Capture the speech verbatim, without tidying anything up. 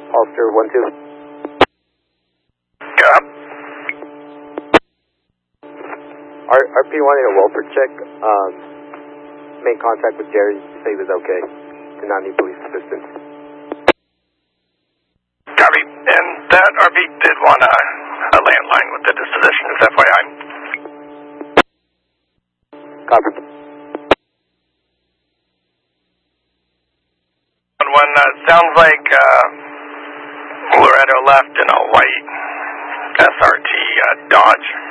Officer one two. Yup. R RP wanted a welfare check. Um, made contact with Jerry to say he was okay. Did not need police assistance. Copy. And that R P did want a, a landline with the disposition, is F Y I. Copy. One uh, sounds like uh, Loretto left in a white S R T uh, Dodge.